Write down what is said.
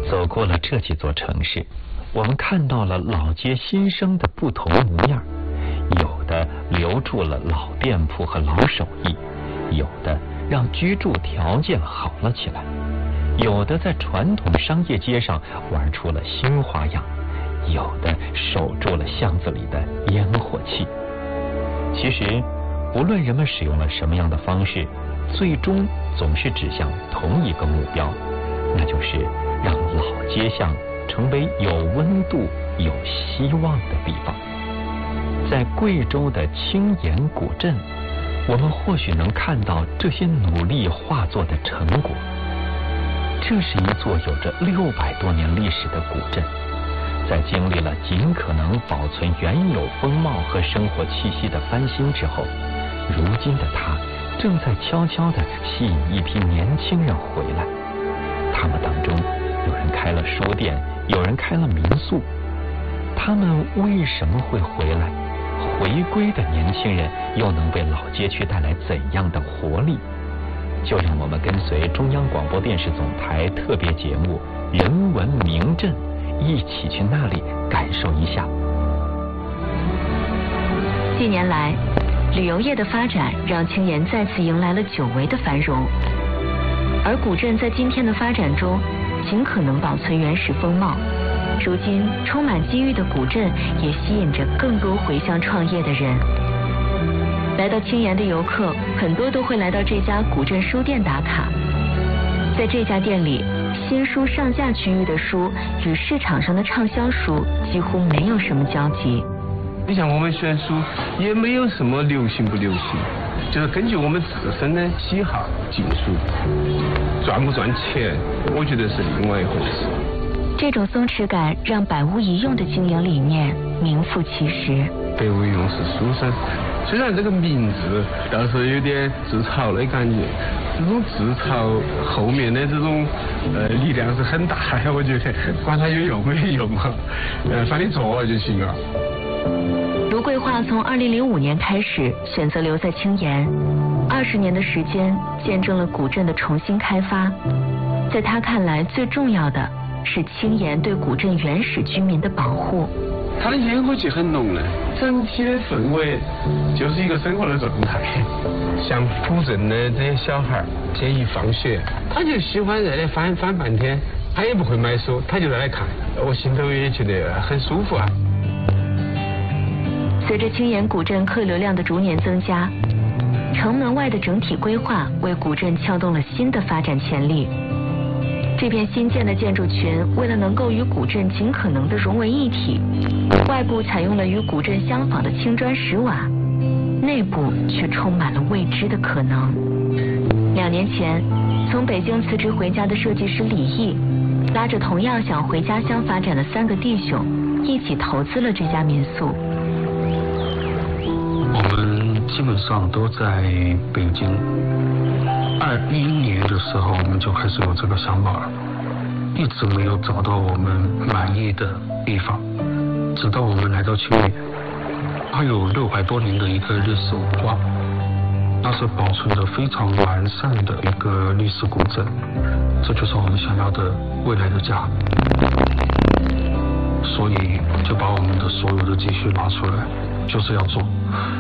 走过了这几座城市，我们看到了老街新生的不同模样，有的留住了老店铺和老手艺，有的让居住条件好了起来，有的在传统商业街上玩出了新花样，有的守住了巷子里的烟火气。其实无论人们使用了什么样的方式，最终总是指向同一个目标，那就是让老街巷成为有温度有希望的地方。在贵州的青岩古镇，我们或许能看到这些努力化作的成果。这是一座有着600多年历史的古镇，在经历了尽可能保存原有风貌和生活气息的翻新之后，如今的它正在悄悄地吸引一批年轻人回来。他们当中有人开了书店，有人开了民宿。他们为什么会回来？回归的年轻人又能为老街区带来怎样的活力？就让我们跟随中央广播电视总台特别节目《人文名镇》，一起去那里感受一下。 近年来，旅游业的发展让青岩再次迎来了久违的繁荣，而古镇在今天的发展中尽可能保存原始风貌。如今充满机遇的古镇也吸引着更多回乡创业的人。来到青岩的游客很多都会来到这家古镇书店打卡。在这家店里，新书上架区域的书与市场上的畅销书几乎没有什么交集。 你像我们选书也没有什么流行不流行，就是根据我们自身的喜好进书，赚不赚钱我觉得是另外一回事。 这种松弛感让百无一用的经营理念名副其实。 百无一用是书生，虽然这个名字倒是有点自嘲的感觉，这种自嘲后面的这种力量是很大的，我觉得管它有用没用嘛，反正做了就行了。 卢桂华从2005年开始选择留在青岩，20年的时间见证了古镇的重新开发。在他看来，最重要的是青岩对古镇原始居民的保护。 它的烟火气很浓的，整体的氛围就是一个生活的状态。像古镇的这些小孩，这一放学，他就喜欢在那翻半天，他也不会买书，他就在那看，我心头也觉得很舒服啊。 随着青岩古镇客流量的逐年增加，城门外的整体规划为古镇撬动了新的发展潜力。这片新建的建筑群为了能够与古镇尽可能的融为一体，外部采用了与古镇相仿的青砖石瓦，内部却充满了未知的可能。2年前，从北京辞职回家的设计师李毅，拉着同样想回家乡发展的3个弟兄，一起投资了这家民宿。 我们基本上都在北京。21年的时候，我们就开始有这个想法了，一直没有找到我们满意的地方，直到我们来到青岩，它有600多年的一个历史文化，那是保存的非常完善的一个历史古镇，这就是我们想要的未来的家。所以就把我们的所有的积蓄拿出来，就是要做。